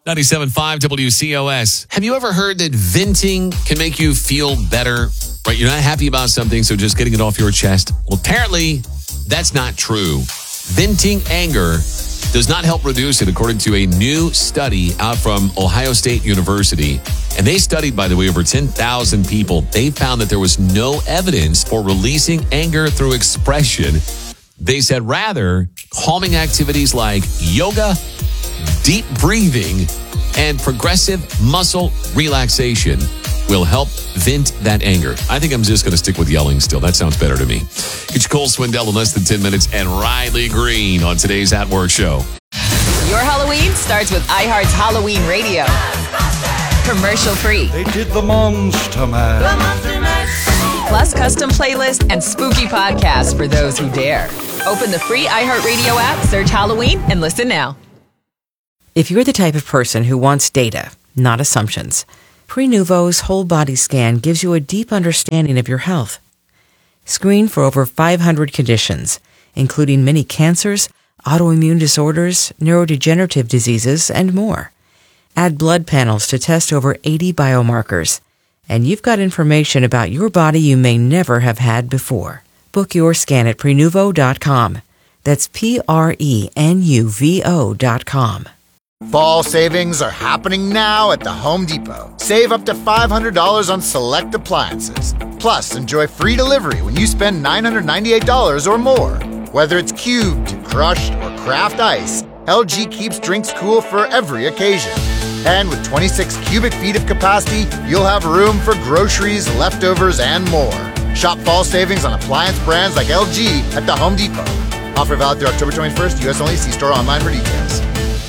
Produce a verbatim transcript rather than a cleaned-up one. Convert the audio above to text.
ninety-seven point five W C O S. Have you ever heard that venting can make you feel better? Right? You're not happy about something, so just getting it off your chest. Well, apparently, that's not true. Venting anger does not help reduce it, according to a new study out from Ohio State University. And they studied, by the way, over ten thousand people. They found that there was no evidence for releasing anger through expression. They said rather, calming activities like yoga, deep breathing, and progressive muscle relaxation will help vent that anger. I think I'm just going to stick with yelling still. That sounds better to me. Get your Cole Swindell in less than ten minutes and Riley Green on today's At Work Show. Your Halloween starts with iHeart's Halloween Radio. Commercial free. They did the Monster Mash. The Monster Mash. Plus custom playlists and spooky podcasts for those who dare. Open the free iHeartRadio app, search Halloween, and listen now. If you're the type of person who wants data, not assumptions, Prenuvo's whole body scan gives you a deep understanding of your health. Screen for over five hundred conditions, including many cancers, autoimmune disorders, neurodegenerative diseases, and more. Add blood panels to test over eighty biomarkers. And you've got information about your body you may never have had before. Book your scan at Prenuvo dot com. That's P R E N U V O dot com. Fall savings are happening now at the Home Depot. Save up to five hundred dollars on select appliances. Plus, enjoy free delivery when you spend nine hundred ninety-eight dollars or more. Whether it's cubed, crushed, or craft ice, L G keeps drinks cool for every occasion. And with twenty-six cubic feet of capacity, you'll have room for groceries, leftovers, and more. Shop fall savings on appliance brands like L G at the Home Depot. Offer valid through October twenty-first, U S only. See store online for details.